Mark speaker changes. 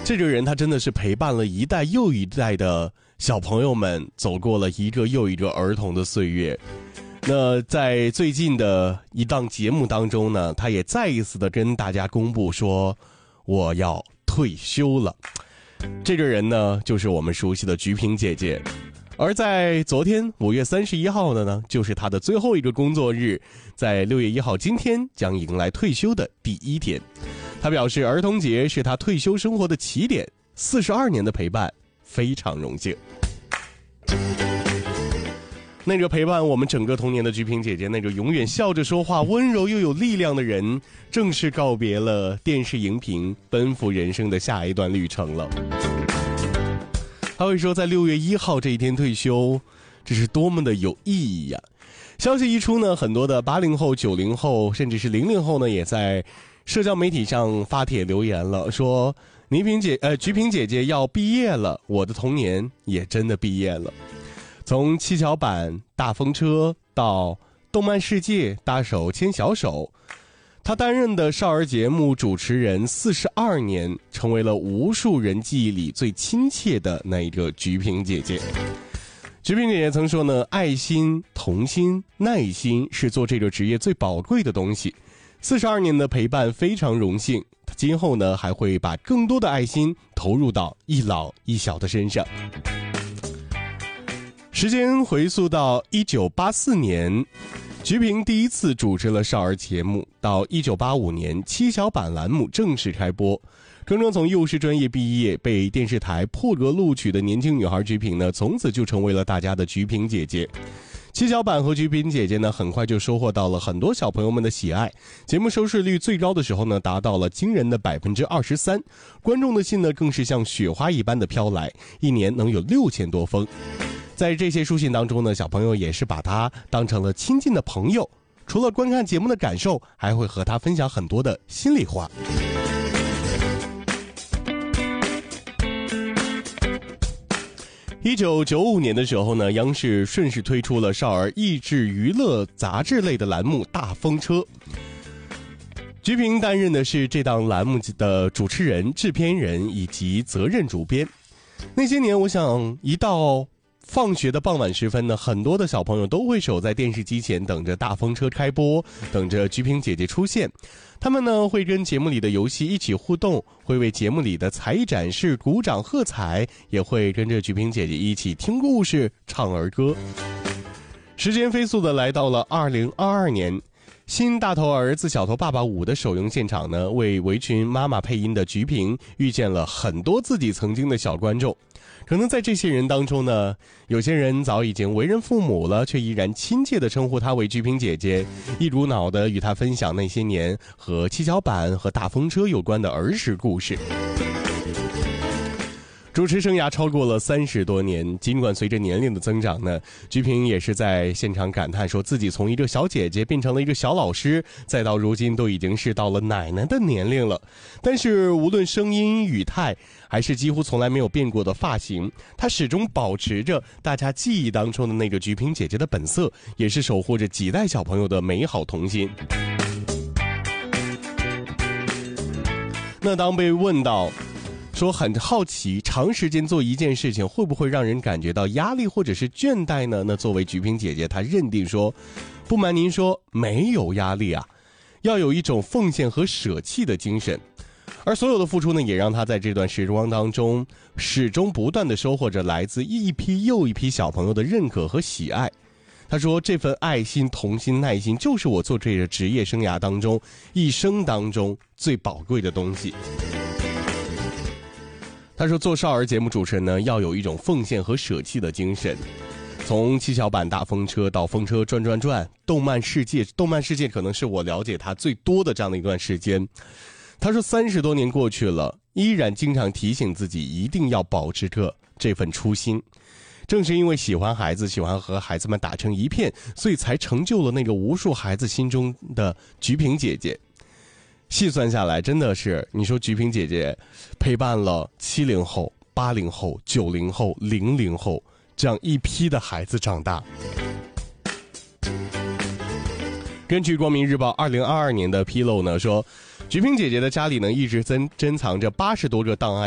Speaker 1: 这个人他真的是陪伴了一代又一代的小朋友们走过了一个又一个儿童的岁月。那在最近的一档节目当中呢，他也再一次的跟大家公布说我要退休了。这个人呢就是我们熟悉的菊萍姐姐。而在昨天5月31号的呢，就是他的最后一个工作日，在6月1号今天将迎来退休的第一天。他表示儿童节是他退休生活的起点，42年的陪伴非常荣幸。那个陪伴我们整个童年的菊萍姐姐，那个永远笑着说话温柔又有力量的人，正式告别了电视荧屏，奔赴人生的下一段旅程了。他会说在6月1号这一天退休，这是多么的有意义呀。消息一出呢，很多的80后90后甚至是00后呢，也在社交媒体上发帖留言了，说菊萍姐姐要毕业了，我的童年也真的毕业了。从七巧板、大风车到动漫世界、大手牵小手，他担任的少儿节目主持人42年，成为了无数人记忆里最亲切的那一个菊萍姐姐。菊萍姐姐曾说呢，爱心、童心、耐心是做这个职业最宝贵的东西。42年的陪伴非常荣幸，她今后呢还会把更多的爱心投入到一老一小的身上。时间回溯到1984年，菊萍第一次主持了少儿节目，到1985年七巧板栏目正式开播。刚刚从幼师专业毕业，被电视台破格录取的年轻女孩菊萍呢，从此就成为了大家的菊萍姐姐。七巧板和菊萍姐姐呢，很快就收获到了很多小朋友们的喜爱。节目收视率最高的时候呢，达到了惊人的23%，观众的信呢，更是像雪花一般的飘来，一年能有6000多封。在这些书信当中呢，小朋友也是把他当成了亲近的朋友，除了观看节目的感受，还会和他分享很多的心里话。1995年的时候呢，央视顺势推出了少儿益智娱乐杂志类的栏目《大风车》。菊萍担任的是这档栏目的主持人、制片人以及责任主编。那些年，我想一到放学的傍晚时分呢，很多的小朋友都会守在电视机前，等着大风车开播，等着菊萍姐姐出现。他们呢会跟节目里的游戏一起互动，会为节目里的才艺展示鼓掌喝彩，也会跟着菊萍姐姐一起听故事、唱儿歌。时间飞速的来到了2022年，新大头儿子小头爸爸5的首映现场呢，为围裙妈妈配音的菊萍遇见了很多自己曾经的小观众。可能在这些人当中呢，有些人早已经为人父母了，却依然亲切地称呼她为菊萍姐姐，一股脑地与她分享那些年和七巧板和大风车有关的儿时故事。主持生涯超过了30多年，尽管随着年龄的增长呢，菊萍也是在现场感叹说自己从一个小姐姐变成了一个小老师，再到如今都已经是到了奶奶的年龄了。但是无论声音、语态，还是几乎从来没有变过的发型，她始终保持着大家记忆当中的那个菊萍姐姐的本色，也是守护着几代小朋友的美好童心。那当被问到说很好奇长时间做一件事情会不会让人感觉到压力或者是倦怠呢？那作为菊萍姐姐，她认定说，不瞒您说，没有压力啊，要有一种奉献和舍弃的精神。而所有的付出呢，也让她在这段时光当中始终不断地收获着来自一批又一批小朋友的认可和喜爱。她说，这份爱心、童心、耐心，就是我做这个职业生涯当中一生当中最宝贵的东西。他说，做少儿节目主持人呢，要有一种奉献和舍弃的精神。从七巧板大风车到风车转转转，动漫世界可能是我了解他最多的这样的一段时间。他说30多年过去了，依然经常提醒自己一定要保持着这份初心。正是因为喜欢孩子，喜欢和孩子们打成一片，所以才成就了那个无数孩子心中的菊萍姐姐。细算下来，真的是你说菊萍姐姐陪伴了70后、80后、90后、00后这样一批的孩子长大。根据光明日报2022年的披露呢，说菊萍姐姐的家里呢一直珍藏着80多个档案。